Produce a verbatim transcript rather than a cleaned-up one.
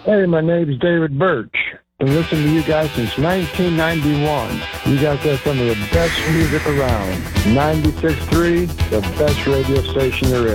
Hey, my name's David Birch. Been listening to you guys since nineteen ninety-one. You guys have some of the best music around. ninety-six point three, the best radio station there is.